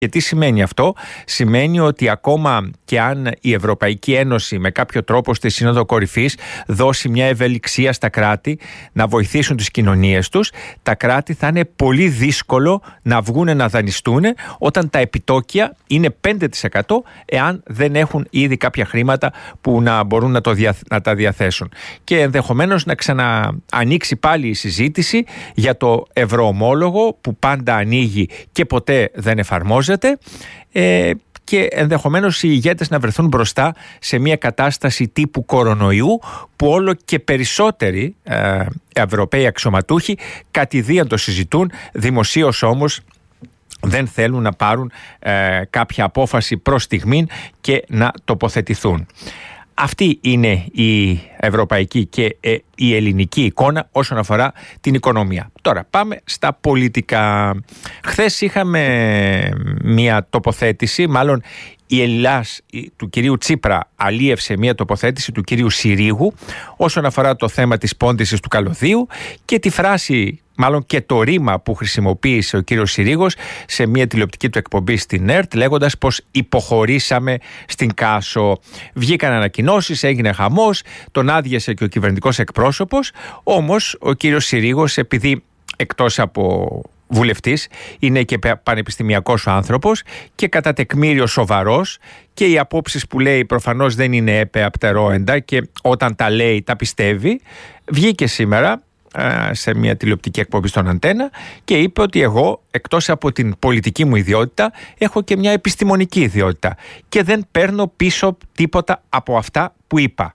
Και τι σημαίνει αυτό? Σημαίνει ότι ακόμα και αν η Ευρωπαϊκή Ένωση με κάποιο τρόπο στη Σύνοδο Κορυφής δώσει μια ευελιξία στα κράτη να βοηθήσουν τις κοινωνίες τους, τα κράτη θα είναι πολύ δύσκολο να βγουν να δανειστούν όταν τα επιτόκια είναι 5% εάν δεν έχουν ήδη κάποια χρήματα που να μπορούν να τα διαθέσουν. Και ενδεχομένως να ξαναανοίξει πάλι η συζήτηση για το ευρωομόλογο που πάντα ανοίγει και ποτέ δεν εφαρμόζεται, και ενδεχομένως οι ηγέτες να βρεθούν μπροστά σε μια κατάσταση τύπου κορονοϊού που όλο και περισσότεροι Ευρωπαίοι αξιωματούχοι κατηδίαν το συζητούν, δημοσίως όμως δεν θέλουν να πάρουν κάποια απόφαση προς στιγμήν και να τοποθετηθούν. Αυτή είναι η ευρωπαϊκή και η ελληνική εικόνα όσον αφορά την οικονομία. Τώρα πάμε στα πολιτικά. Χθες είχαμε μια τοποθέτηση, μάλλον η Ελλάς του κυρίου Τσίπρα αλίευσε μια τοποθέτηση του κυρίου Συρίγου όσον αφορά το θέμα της πώντησης του καλωδίου και τη φράση, μάλλον και το ρήμα που χρησιμοποίησε ο κύριος Συρίγος σε μια τηλεοπτική του εκπομπή στην ΕΡΤ, λέγοντας πως υποχωρήσαμε στην Κάσο. Βγήκαν ανακοινώσεις, έγινε χαμός, τον άδειασε και ο κυβερνητικός εκπρόσωπος, όμως ο κύριος Συρίγος, επειδή εκτός από βουλευτής είναι και πανεπιστημιακός ο άνθρωπος και κατά τεκμήριο σοβαρός, και οι απόψεις που λέει προφανώς δεν είναι έπεαπτερόεντα και όταν τα λέει τα πιστεύει, βγήκε σήμερα σε μια τηλεοπτική εκπομπή στον Αντένα και είπε ότι εγώ, εκτός από την πολιτική μου ιδιότητα, έχω και μια επιστημονική ιδιότητα και δεν παίρνω πίσω τίποτα από αυτά που είπα.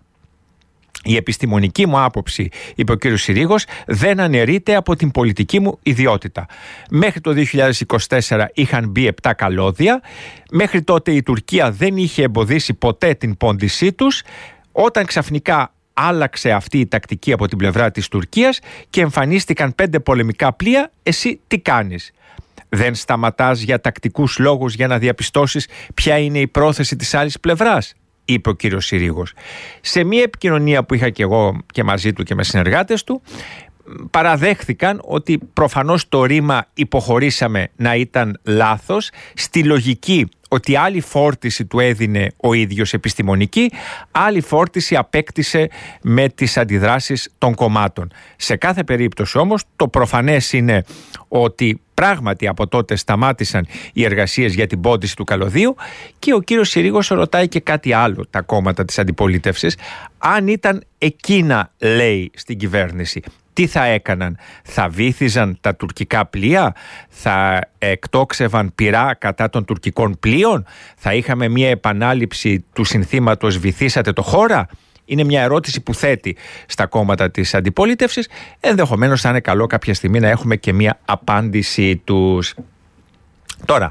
Η επιστημονική μου άποψη, είπε ο κύριος Συρίγος, δεν αναιρείται από την πολιτική μου ιδιότητα. Μέχρι το 2024 είχαν μπει 7 καλώδια. Μέχρι τότε η Τουρκία δεν είχε εμποδίσει ποτέ την πώντησή τους. Όταν ξαφνικά άλλαξε αυτή η τακτική από την πλευρά της Τουρκίας και εμφανίστηκαν 5 πολεμικά πλοία, εσύ τι κάνεις? Δεν σταματάς για τακτικούς λόγους για να διαπιστώσεις ποια είναι η πρόθεση της άλλης πλευράς? Είπε ο κύριος Συρίγος. Σε μια επικοινωνία που είχα και εγώ και μαζί του και με συνεργάτες του, παραδέχθηκαν ότι προφανώς το ρήμα υποχωρήσαμε να ήταν λάθος, στη λογική ότι άλλη φόρτιση του έδινε ο ίδιος επιστημονική, άλλη φόρτιση απέκτησε με τις αντιδράσεις των κομμάτων. Σε κάθε περίπτωση όμως το προφανές είναι ότι πράγματι από τότε σταμάτησαν οι εργασίες για την πώντηση του καλωδίου και ο κύριος Συρίγος ρωτάει και κάτι άλλο τα κόμματα της αντιπολίτευσης. Αν ήταν εκείνα, λέει, στην κυβέρνηση, τι θα έκαναν? Θα βύθιζαν τα τουρκικά πλοία? Θα εκτόξευαν πυρά κατά των τουρκικών πλοίων? Θα είχαμε μια επανάληψη του συνθήματος «Βυθίσατε το χώρα»? Είναι μια ερώτηση που θέτει στα κόμματα της αντιπολίτευσης. Ενδεχομένως θα είναι καλό κάποια στιγμή να έχουμε και μια απάντηση τους. Τώρα,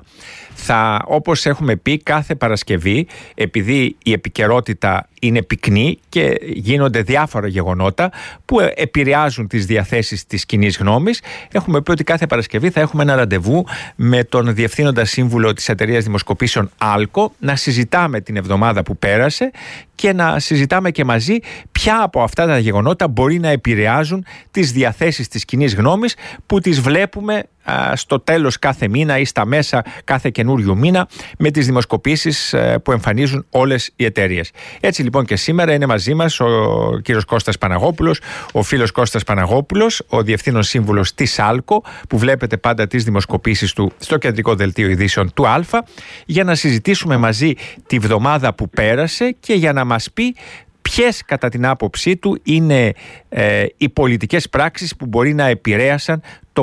όπως έχουμε πει, κάθε Παρασκευή, επειδή η επικαιρότητα είναι πυκνή και γίνονται διάφορα γεγονότα που επηρεάζουν τις διαθέσεις της κοινής γνώμης, έχουμε πει ότι κάθε Παρασκευή θα έχουμε ένα ραντεβού με τον Διευθύνοντα Σύμβουλο της Εταιρείας Δημοσκοπήσεων Άλκο, να συζητάμε την εβδομάδα που πέρασε και να συζητάμε και μαζί ποια από αυτά τα γεγονότα μπορεί να επηρεάζουν τις διαθέσεις της κοινής γνώμης που τις βλέπουμε στο τέλος κάθε μήνα ή στα μέσα κάθε καινούριου μήνα με τις δημοσκοπήσεις που εμφανίζουν όλες οι εταιρείες. Έτσι λοιπόν και σήμερα είναι μαζί μας ο κύριος Κώστας Παναγόπουλος, ο φίλος Κώστας Παναγόπουλος, ο Διευθύνων Σύμβουλος της Άλκο, που βλέπετε πάντα τις δημοσκοπήσεις του στο κεντρικό δελτίο ειδήσεων του Α, για να συζητήσουμε μαζί τη βδομάδα που πέρασε και για να μας πει ποιες κατά την άποψή του είναι οι πολιτικές πράξεις που μπορεί να επηρέασαν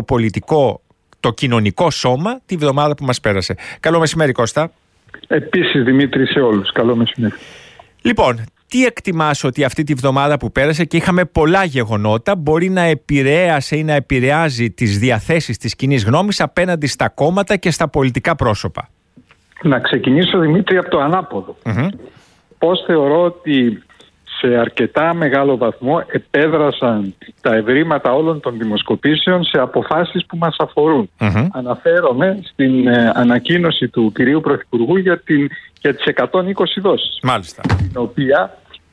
το κοινωνικό σώμα τη βδομάδα που μας πέρασε. Καλό μεσημέρι, Κώστα. Επίσης, Δημήτρη, σε όλους. Καλό μεσημέρι. Λοιπόν, τι εκτιμάς ότι αυτή τη βδομάδα που πέρασε και είχαμε πολλά γεγονότα μπορεί να επηρέασε ή να επηρεάζει τις διαθέσεις της κοινής γνώμης απέναντι στα κόμματα και στα πολιτικά πρόσωπα? Να ξεκινήσω, Δημήτρη, από το ανάποδο. Πώς θεωρώ ότι σε αρκετά μεγάλο βαθμό επέδρασαν τα ευρήματα όλων των δημοσκοπήσεων σε αποφάσεις που μας αφορούν. Αναφέρομαι στην ανακοίνωση του κυρίου Πρωθυπουργού για τις 120 δόσεις. Μάλιστα. Την οποία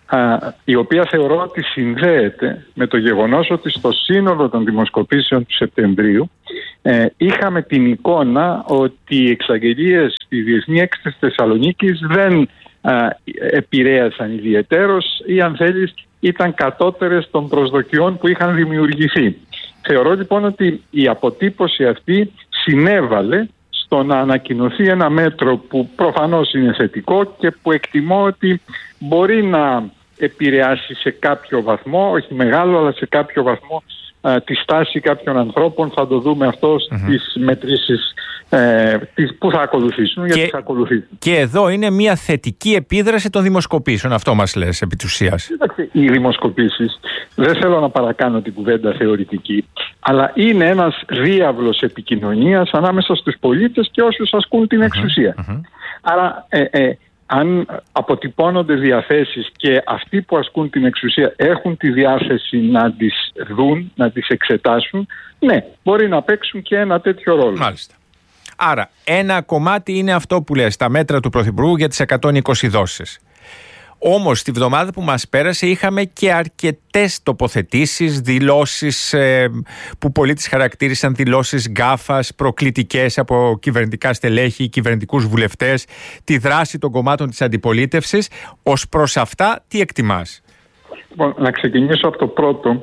η οποία θεωρώ ότι συνδέεται με το γεγονός ότι στο σύνολο των δημοσκοπήσεων του Σεπτεμβρίου είχαμε την εικόνα ότι οι εξαγγελίες στη Διεθνή Έκθεση Θεσσαλονίκης δεν επηρέασαν ιδιαιτέρως ή, αν θέλεις, ήταν κατώτερες των προσδοκιών που είχαν δημιουργηθεί. Θεωρώ λοιπόν ότι η αποτύπωση αυτή συνέβαλε στο να ανακοινωθεί ένα μέτρο που προφανώς είναι θετικό και που εκτιμώ ότι μπορεί να επηρεάσει σε κάποιο βαθμό, όχι μεγάλο, αλλά σε κάποιο βαθμό τη στάση κάποιων ανθρώπων. Θα το δούμε αυτό στις μετρήσεις που θα ακολουθήσουν. Και εδώ είναι μια θετική επίδραση των δημοσκοπήσεων. Αυτό μας λες επί της ουσίας. Οι δημοσκοπήσεις, δεν θέλω να παρακάνω την κουβέντα θεωρητική, αλλά είναι ένας διάβλος επικοινωνίας ανάμεσα στους πολίτες και όσους ασκούν την εξουσία. Άρα αν αποτυπώνονται διαθέσεις και αυτοί που ασκούν την εξουσία έχουν τη διάθεση να τις δουν, να τις εξετάσουν, ναι, μπορεί να παίξουν και ένα τέτοιο ρόλο. Μάλιστα. Άρα, ένα κομμάτι είναι αυτό που λες, τα μέτρα του Πρωθυπουργού για τις 120 δόσεις. Όμως, τη βδομάδα που μας πέρασε είχαμε και αρκετές τοποθετήσεις, δηλώσεις που πολλοί τις χαρακτήρισαν δηλώσεις γκάφας, προκλητικές από κυβερνητικά στελέχη, κυβερνητικούς βουλευτές, τη δράση των κομμάτων της αντιπολίτευσης. Ως προς αυτά, τι εκτιμάς? Λοιπόν, να ξεκινήσω από το πρώτο.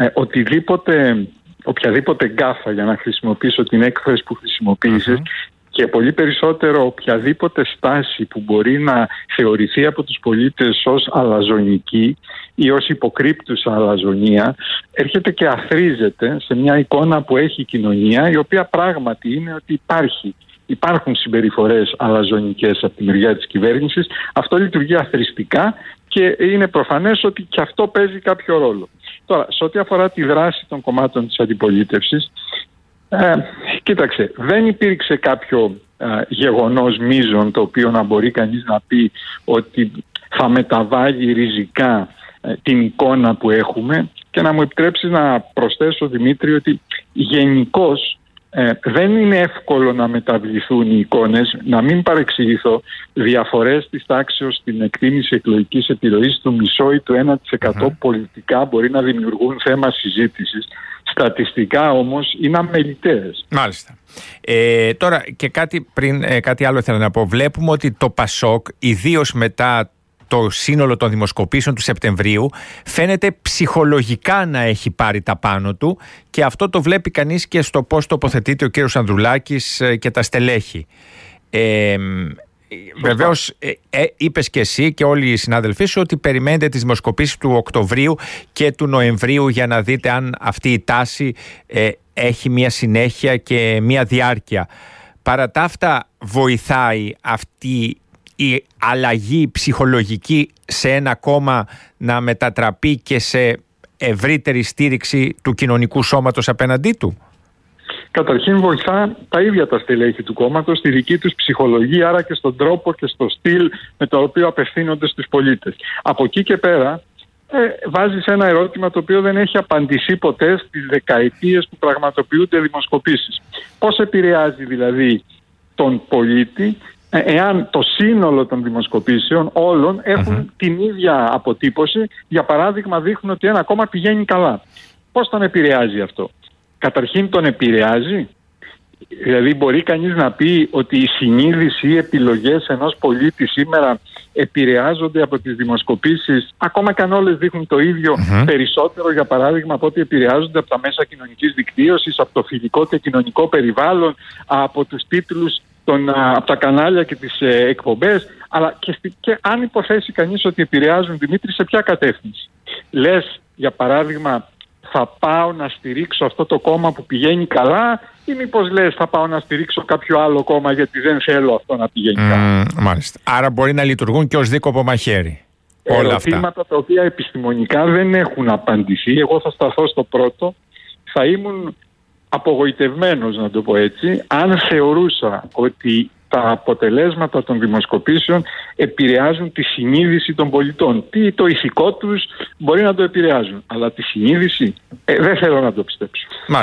Οποιαδήποτε γκάφα, για να χρησιμοποιήσω την έκφραση που χρησιμοποίησες, και πολύ περισσότερο οποιαδήποτε στάση που μπορεί να θεωρηθεί από τους πολίτες ως αλαζονική ή ως υποκρύπτουσα αλαζονία, έρχεται και αθρίζεται σε μια εικόνα που έχει η κοινωνία, η οποία πράγματι είναι ότι υπάρχουν συμπεριφορές αλαζονικές από τη μεριά της κυβέρνησης. Αυτό λειτουργεί αθροιστικά και είναι προφανές ότι και αυτό παίζει κάποιο ρόλο. Τώρα, σε ό,τι αφορά τη δράση των κομμάτων της αντιπολίτευσης, κοίταξε, δεν υπήρξε κάποιο γεγονός μείζον το οποίο να μπορεί κανείς να πει ότι θα μεταβάλει ριζικά την εικόνα που έχουμε. Και να μου επιτρέψεις να προσθέσω, Δημήτρη, ότι γενικώς δεν είναι εύκολο να μεταβληθούν οι εικόνες. Να μην παρεξηγηθώ, διαφορές της τάξεως στην εκτίμηση εκλογικής επιρροής του 0,5% ή του 1% πολιτικά μπορεί να δημιουργούν θέμα συζήτησης. Στατιστικά όμως είναι αμεληταίες. Μάλιστα. Τώρα και κάτι άλλο ήθελα να πω. Βλέπουμε ότι το ΠΑΣΟΚ, ιδίως μετά το σύνολο των δημοσκοπήσεων του Σεπτεμβρίου, φαίνεται ψυχολογικά να έχει πάρει τα πάνω του, και αυτό το βλέπει κανείς και στο πώς τοποθετείται ο κύριος Ανδρουλάκης και τα στελέχη. Βεβαίως είπες και εσύ και όλοι οι συνάδελφοί σου ότι περιμένετε τις δημοσκοπήσεις του Οκτωβρίου και του Νοεμβρίου για να δείτε αν αυτή η τάση έχει μια συνέχεια και μια διάρκεια. Παρά τα αυτά, βοηθάει αυτή η αλλαγή ψυχολογική σε ένα κόμμα να μετατραπεί και σε ευρύτερη στήριξη του κοινωνικού σώματος απέναντί του? Καταρχήν βοηθά τα ίδια τα στελέχη του κόμματος στη δική τους ψυχολογία, άρα και στον τρόπο και στο στυλ με το οποίο απευθύνονται στους πολίτες. Από εκεί και πέρα βάζεις ένα ερώτημα το οποίο δεν έχει απαντηθεί ποτέ στις δεκαετίες που πραγματοποιούνται δημοσκοπήσεις. Πώς επηρεάζει δηλαδή τον πολίτη εάν το σύνολο των δημοσκοπήσεων όλων έχουν την ίδια αποτύπωση? Για παράδειγμα, δείχνουν ότι ένα κόμμα πηγαίνει καλά. Πώς τον επηρεάζει αυτό? Καταρχήν τον επηρεάζει. Δηλαδή μπορεί κανείς να πει ότι η συνείδηση ή οι επιλογές ενός πολίτη σήμερα επηρεάζονται από τις δημοσκοπήσεις, ακόμα και αν όλες δείχνουν το ίδιο, περισσότερο για παράδειγμα από ότι επηρεάζονται από τα μέσα κοινωνικής δικτύωσης, από το φιλικό και κοινωνικό περιβάλλον, από τους τίτλους, από τα κανάλια και τις εκπομπές, αλλά και αν υποθέσει κανείς ότι επηρεάζουν, Δημήτρη, σε ποια κατεύθυνση? Λες, για παράδειγμα, θα πάω να στηρίξω αυτό το κόμμα που πηγαίνει καλά, ή μήπως λες θα πάω να στηρίξω κάποιο άλλο κόμμα γιατί δεν θέλω αυτό να πηγαίνει καλά? Μάλιστα. Άρα μπορεί να λειτουργούν και ως δίκοπο μαχαίρι. Ερωτήματα τα οποία επιστημονικά δεν έχουν απαντηθεί. Εγώ θα σταθώ στο πρώτο. Θα ήμουν απογοητευμένος, να το πω έτσι, αν θεωρούσα ότι τα αποτελέσματα των δημοσκοπήσεων επηρεάζουν τη συνείδηση των πολιτών. Το ηθικό τους μπορεί να το επηρεάζουν, αλλά τη συνείδηση δεν θέλω να το πιστέψω. Μάλιστα.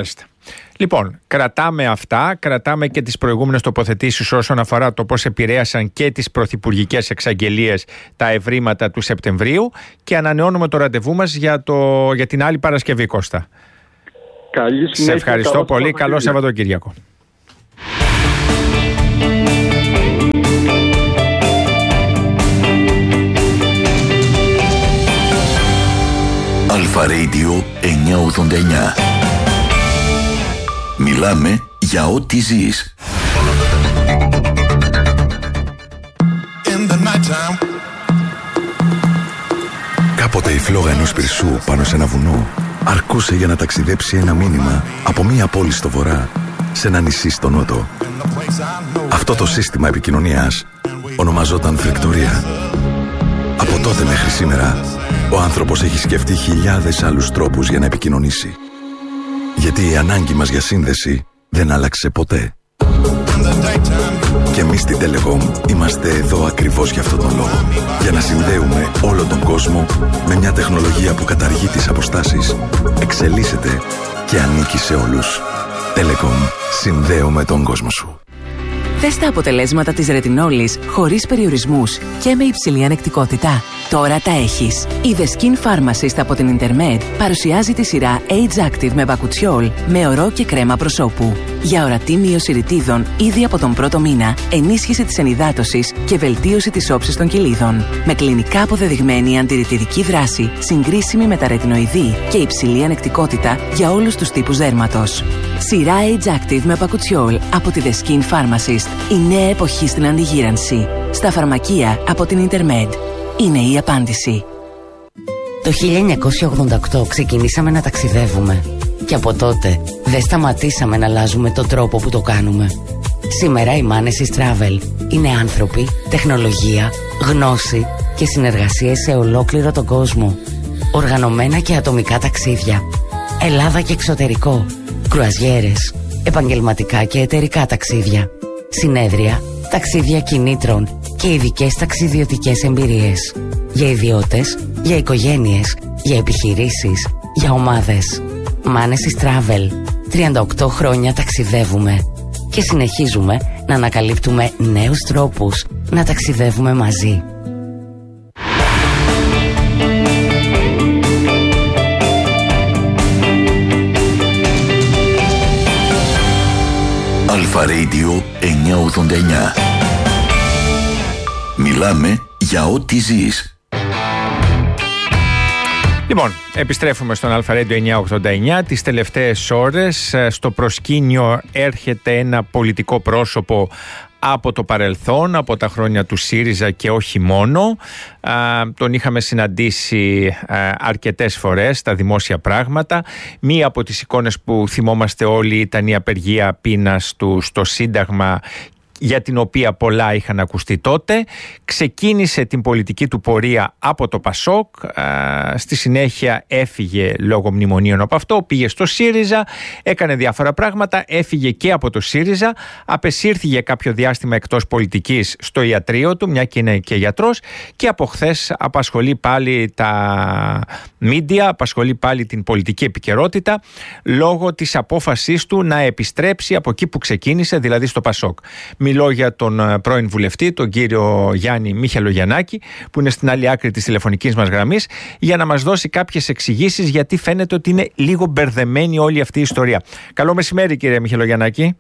Λοιπόν, κρατάμε αυτά, κρατάμε και τις προηγούμενες τοποθετήσεις όσον αφορά το πώς επηρέασαν και τις πρωθυπουργικές εξαγγελίες τα ευρήματα του Σεπτεμβρίου και ανανεώνουμε το ραντεβού μας για την άλλη Παρασκευή, Κώστα. Καλή συνέχεια. Σε ευχαριστώ πολύ. Καλό Σαββατοκύριακο. Αλφα Radio 989. Μιλάμε για ό,τι ζεις. Κάποτε η φλόγα ενός πυρσού πάνω σε ένα βουνό αρκούσε για να ταξιδέψει ένα μήνυμα από μία πόλη στο βορρά σε ένα νησί στο νότο. Αυτό το σύστημα επικοινωνίας ονομαζόταν φρεκτορία. Από τότε μέχρι σήμερα ο άνθρωπος έχει σκεφτεί χιλιάδες άλλους τρόπους για να επικοινωνήσει. Γιατί η ανάγκη μας για σύνδεση δεν άλλαξε ποτέ. Και εμείς στην Telecom είμαστε εδώ ακριβώς για αυτόν τον λόγο. Για να συνδέουμε όλο τον κόσμο με μια τεχνολογία που καταργεί τις αποστάσεις, εξελίσσεται και ανήκει σε όλους. Telecom. Συνδέουμε τον κόσμο σου. Δες τα αποτελέσματα της ρετινόλης χωρίς περιορισμούς και με υψηλή ανεκτικότητα. Τώρα τα έχεις. Η The Skin Pharmacist από την Intermed παρουσιάζει τη σειρά Age Active με μπακουτσιόλ με ορό και κρέμα προσώπου. Για ορατή μείωση ρητίδων ήδη από τον πρώτο μήνα, ενίσχυση της ενυδάτωσης και βελτίωση της όψης των κυλίδων. Με κλινικά αποδεδειγμένη αντιρρητιδική δράση, συγκρίσιμη με τα ρετινοειδή και υψηλή ανεκτικότητα για όλους τους τύπους δέρματος. Σειρά Age Active με μπακουτσιόλ από τη The Skin Pharmacist. Η νέα εποχή στην αντιγύρανση. Στα φαρμακεία από την Intermed. Είναι η απάντηση. Το 1988 ξεκινήσαμε να ταξιδεύουμε. Και από τότε δεν σταματήσαμε να αλλάζουμε τον τρόπο που το κάνουμε. Σήμερα οι Manesis Travel είναι άνθρωποι, τεχνολογία, γνώση και συνεργασίες σε ολόκληρο τον κόσμο. Οργανωμένα και ατομικά ταξίδια. Ελλάδα και εξωτερικό. Κρουαζιέρες. Επαγγελματικά και εταιρικά ταξίδια. Συνέδρια, ταξίδια κινήτρων και ειδικές ταξιδιωτικές εμπειρίες. Για ιδιώτες, για οικογένειες, για επιχειρήσεις, για ομάδες. Manesis Travel. 38 χρόνια ταξιδεύουμε και συνεχίζουμε να ανακαλύπτουμε νέους τρόπους να ταξιδεύουμε μαζί. Αλφα Radio 989. Μιλάμε για ό,τι ζεις. Λοιπόν, επιστρέφουμε στον Αλφα Radio 989. Τις τελευταίες ώρες στο προσκήνιο έρχεται ένα πολιτικό πρόσωπο από το παρελθόν, από τα χρόνια του ΣΥΡΙΖΑ και όχι μόνο. Τον είχαμε συναντήσει αρκετές φορές στα δημόσια πράγματα. Μία από τις εικόνες που θυμόμαστε όλοι ήταν η απεργία πείνας του στο Σύνταγμα, για την οποία πολλά είχαν ακουστεί τότε. Ξεκίνησε την πολιτική του πορεία από το ΠΑΣΟΚ, στη συνέχεια έφυγε λόγω μνημονίων από αυτό, πήγε στο ΣΥΡΙΖΑ, έκανε διάφορα πράγματα, έφυγε και από το ΣΥΡΙΖΑ, απεσύρθη για κάποιο διάστημα εκτός πολιτικής στο ιατρείο του, μια και είναι και γιατρός, και από χθες απασχολεί πάλι τα μίντια, απασχολεί πάλι την πολιτική επικαιρότητα λόγω της απόφασής του να επιστρέψει από εκεί που ξεκίνησε, δηλαδή στο ΠΑΣΟΚ. Μιλώ για τον πρώην βουλευτή, τον κύριο Γιάννη Μιχελογιαννάκη, που είναι στην άλλη άκρη της τηλεφωνικής μας γραμμής, για να μας δώσει κάποιες εξηγήσεις, γιατί φαίνεται ότι είναι λίγο μπερδεμένη όλη αυτή η ιστορία. Καλό μεσημέρι, κύριε Μιχελογιαννάκη.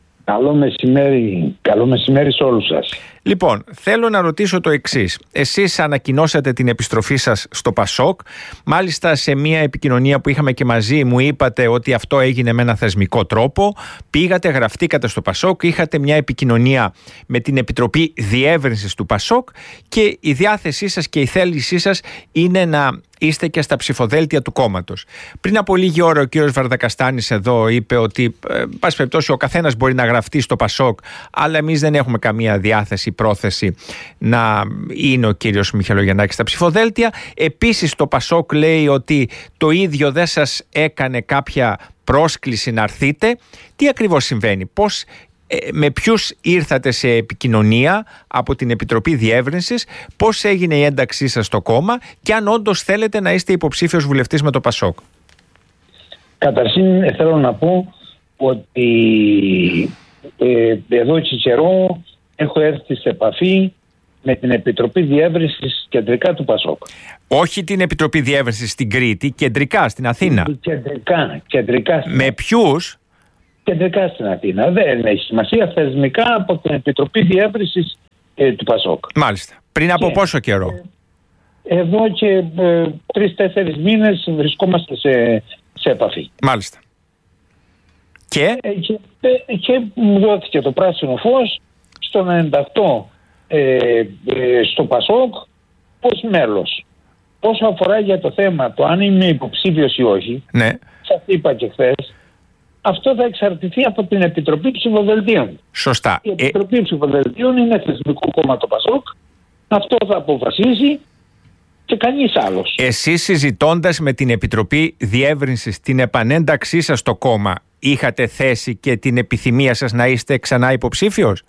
Καλό μεσημέρι σε όλους σας. Λοιπόν, θέλω να ρωτήσω το εξής. Εσείς ανακοινώσατε την επιστροφή σας στο ΠΑΣΟΚ. Μάλιστα, σε μια επικοινωνία που είχαμε και μαζί, μου είπατε ότι αυτό έγινε με ένα θεσμικό τρόπο. Πήγατε, γραφτήκατε στο ΠΑΣΟΚ, είχατε μια επικοινωνία με την Επιτροπή Διεύρυνσης του ΠΑΣΟΚ και η διάθεσή σας και η θέλησή σας είναι να είστε και στα ψηφοδέλτια του κόμματος. Πριν από λίγη ώρα ο κύριος Βαρδακαστάνης εδώ είπε ότι πάση περιπτώσει ο καθένας μπορεί να γραφτεί στο ΠΑΣΟΚ, αλλά εμείς δεν έχουμε καμία διάθεση, πρόθεση να είναι ο κύριος Μιχελογιαννάκης στα ψηφοδέλτια. Επίσης το ΠΑΣΟΚ λέει ότι το ίδιο δεν σας έκανε κάποια πρόσκληση να έρθετε. Τι ακριβώς συμβαίνει, με ποιους ήρθατε σε επικοινωνία από την Επιτροπή Διεύρυνσης, πώς έγινε η ένταξή σας στο κόμμα και αν όντως θέλετε να είστε υποψήφιος βουλευτής με το ΠΑΣΟΚ? Καταρχήν θέλω να πω ότι εδώ και καιρό έχω έρθει σε επαφή με την Επιτροπή Διεύρυνσης κεντρικά του ΠΑΣΟΚ. Όχι την Επιτροπή Διεύρυνσης στην Κρήτη, κεντρικά στην Αθήνα. Κεντρικά. Με ποιους? Κεντρικά στην Αθήνα. Δεν έχει σημασία, θεσμικά από την Επιτροπή Διεύρυνσης του ΠΑΣΟΚ. Μάλιστα. Πριν από πόσο καιρό? Εδώ και 3-4 μήνες βρισκόμαστε σε επαφή. Μάλιστα. Και μου δόθηκε το πράσινο φως στο να ενταχθώ στο ΠΑΣΟΚ ως μέλος. Όσο αφορά για το θέμα το αν είμαι υποψήφιος ή όχι, ναι, σας είπα και χθες, αυτό θα εξαρτηθεί από την Επιτροπή Ψηφοδελτίων. Σωστά. Η Επιτροπή Ψηφοδελτίων είναι θεσμικό κόμμα το ΠΑΣΟΚ. Αυτό θα αποφασίσει και κανείς άλλος. Εσείς, συζητώντας με την Επιτροπή Διεύρυνσης την επανένταξή σας στο κόμμα, είχατε θέσει και την επιθυμία σας να είστε ξανά υποψήφιος?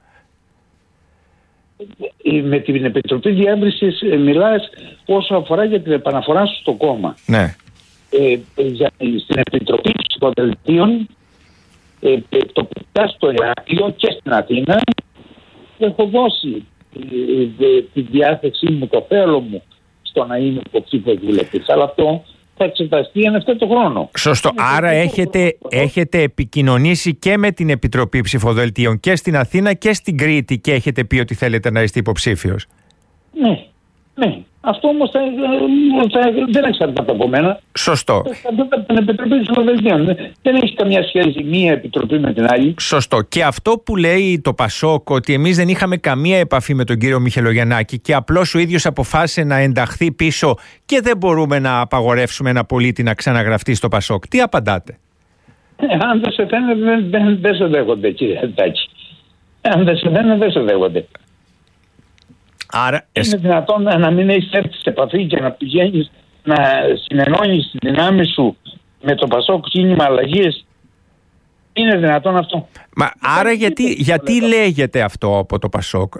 Με την Επιτροπή Διεύρυνσης μιλάς όσο αφορά για την επαναφορά σου στο κόμμα. Ναι. Στην Επιτροπή Ψηφοδελτίων τοπικά στο Ηράκλειο και στην Αθήνα έχω δώσει τη διάθεσή μου, το θέλω μου στο να είμαι υποψήφιος βουλευτής. Αλλά αυτό θα εξεταστεί εν ευθέτω χρόνο. Σωστό. Άρα έχετε επικοινωνήσει και με την Επιτροπή Ψηφοδελτίων και στην Αθήνα και στην Κρήτη και έχετε πει ότι θέλετε να είστε υποψήφιος. Ναι. Αυτό όμως δεν εξαρτάται από μένα. Σωστό. Εξαρτάται από την Επιτροπή Ψηφοδελτίων. Δεν έχει καμιά σχέση μία επιτροπή με την άλλη. Σωστό. Και αυτό που λέει το ΠΑΣΟΚ, ότι εμείς δεν είχαμε καμία επαφή με τον κύριο Μιχελογιαννάκη και απλώς ο ίδιος αποφάσισε να ενταχθεί πίσω και δεν μπορούμε να απαγορεύσουμε ένα πολίτη να ξαναγραφτεί στο ΠΑΣΟΚ. Τι απαντάτε? Αν δεν σε φαίνεται, δεν σε δέχονται, κύριε Τάκη. Αν δεν σε φαίνεται, δεν σε δέχονται. Άρα, είναι δυνατόν να μην έχεις έρθει σε επαφή και να πηγαίνεις να συνενώνεις τη δυνάμει σου με το ΠΑΣΟΚ κίνημα αλλαγής? Είναι δυνατόν αυτό? Άρα γιατί λέγεται αυτό από το ΠΑΣΟΚ?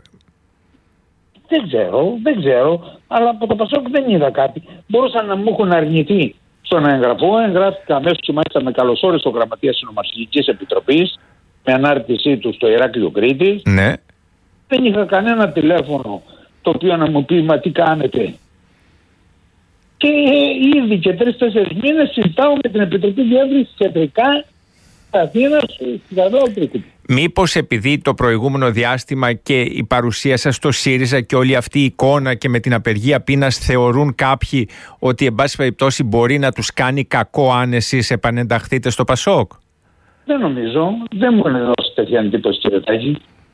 Δεν ξέρω, αλλά από το ΠΑΣΟΚ δεν είδα κάτι. Μπορούσαν να μου έχουν αρνηθεί στο να εγγραφώ. Εγγράφηκα αμέσως και μάλιστα με καλωσόρισε ο Γραμματείας Συνομαρχικής Επιτροπής με ανάρτησή του στο Ηράκλειο Κρήτης. Ναι. Δεν είχα κανένα τηλέφωνο το οποίο να μου πει μα τι κάνετε. Και ήδη και 3-4 μήνες συζητάω με την Επιτροπή Διεύρυνσης κεντρικά στα Αθήνα στην Καδόκρητη. Μήπως επειδή το προηγούμενο διάστημα και η παρουσία σας στο ΣΥΡΙΖΑ και όλη αυτή η εικόνα και με την απεργία πείνας θεωρούν κάποιοι ότι εν πάση περιπτώσει μπορεί να τους κάνει κακό αν εσείς επανενταχθείτε στο ΠΑΣΟΚ? Δεν νομίζω. Δεν μου έχουν δώσει τέτοια εντύπωση, κύριε Τάκη.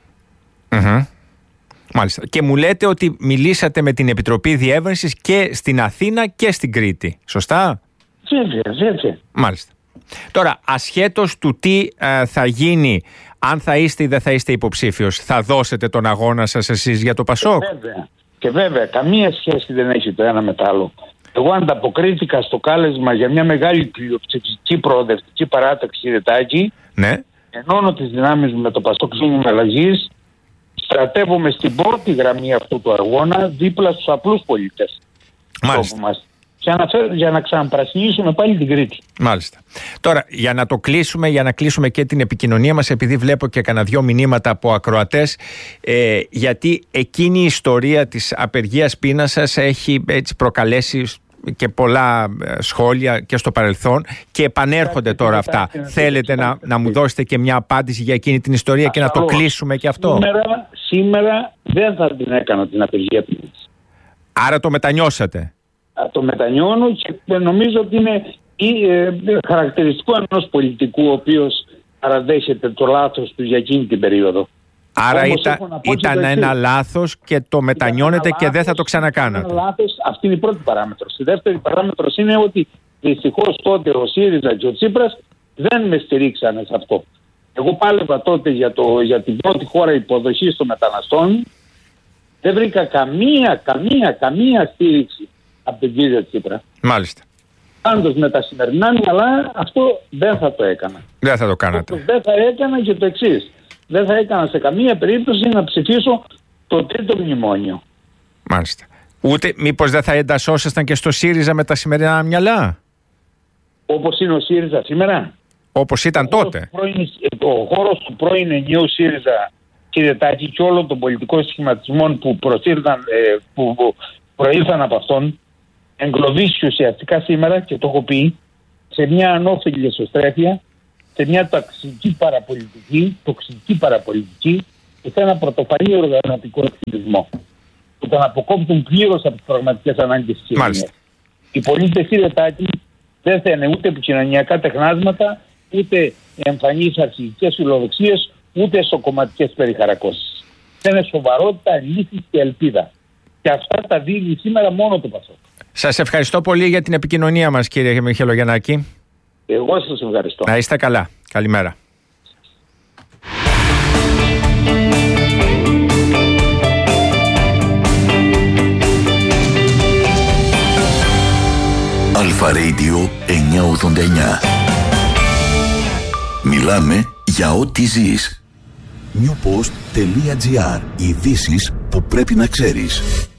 Μάλιστα. Και μου λέτε ότι μιλήσατε με την Επιτροπή Διεύρυνσης και στην Αθήνα και στην Κρήτη. Σωστά? Βέβαια. Μάλιστα. Τώρα, ασχέτως του τι θα γίνει, αν θα είστε ή δεν θα είστε υποψήφιος, θα δώσετε τον αγώνα σας εσείς για το ΠΑΣΟΚ? Και βέβαια, καμία σχέση δεν έχει το ένα με το άλλο. Εγώ ανταποκρίθηκα στο κάλεσμα για μια μεγάλη πλειοψηφική προοδευτική παράταξη, κύριε Τάκη. Ναι. Ενώνω τις δυνάμεις μου με το ΠΑΣΟΚ κίνημα αλλαγής. Στρατεύομαι στην πρώτη γραμμή αυτού του αγώνα δίπλα στους απλούς πολίτες. Μάλιστα. Για να ξαναπρασινίσουμε πάλι την Κρήτη. Μάλιστα. Τώρα, για να το κλείσουμε, για να κλείσουμε και την επικοινωνία μας, επειδή βλέπω και κανένα 2 μηνύματα από ακροατές, γιατί εκείνη η ιστορία της απεργίας πείνας σας έχει έτσι προκαλέσει και πολλά σχόλια και στο παρελθόν και επανέρχονται τώρα αυτά. Θέλετε να μου δώσετε και μια απάντηση για εκείνη την ιστορία και να το κλείσουμε και αυτό? Σήμερα δεν θα την έκανα την απεργία πείνας. Άρα το μετανιώσατε? Το μετανιώνω και νομίζω ότι είναι χαρακτηριστικό ενός πολιτικού ο οποίος παραδέχεται το λάθος του για εκείνη την περίοδο. Άρα ήταν ένα λάθος και το μετανιώνετε και δεν θα το ξανακάνατε? Αυτή είναι η πρώτη παράμετρος. Η δεύτερη παράμετρος είναι ότι δυστυχώς τότε ο ΣΥΡΙΖΑ και ο Τσίπρας δεν με στηρίξανε σε αυτό. Εγώ πάλευα τότε για την πρώτη χώρα υποδοχής των μεταναστών. Δεν βρήκα καμία στήριξη από τον κύριο Τσίπρα. Μάλιστα. Πάντως με τα σημερινά μυαλά αυτό δεν θα το έκανα. Δεν θα το κάνατε? Δεν θα έκανα και το εξής. Δεν θα έκανα σε καμία περίπτωση να ψηφίσω το τρίτο μνημόνιο. Μάλιστα. Ούτε μήπως δεν θα εντασσόσασταν και στο ΣΥΡΙΖΑ με τα σημερινά μυαλά? Όπως είναι ο ΣΥΡΙΖΑ σήμερα? Όπως ήταν τότε. Ο χώρος του πρώην ενιαίου ΣΥΡΙΖΑ, κύριε Τάκη, και όλων των πολιτικών σχηματισμών που προήλθαν από αυτόν, εγκλωβίσει ουσιαστικά σήμερα, και το έχω πει, σε μια ανώφελη εσωστρέφεια, σε μια τοξική παραπολιτική και σε ένα πρωτοφανή οργανωτικό εκτιλισμό που τον αποκόπτουν πλήρως από τις πραγματικές ανάγκες της κοινωνίας. Οι πολίτες, κύριε Τάκη, δεν θένε ούτε επικοινωνιακά τεχνάσματα, ούτε εμφανείς αρχικές φιλοδοξίες, ούτε εσωκομματικές περιχαρακώσεις. Θένε σοβαρότητα, λύθη και ελπίδα. Και αυτά τα δίνει σήμερα μόνο το ΠΑΣΟΚ. Σας ευχαριστώ πολύ για την επικοινωνία μας, κύριε Μιχελογιαννάκη. Εγώ σας ευχαριστώ. Να είστε καλά. Καλημέρα. Αλφα Radio 989. Μιλάμε για ό,τι ζεις. Newpost.gr. Ειδήσεις που πρέπει να ξέρεις.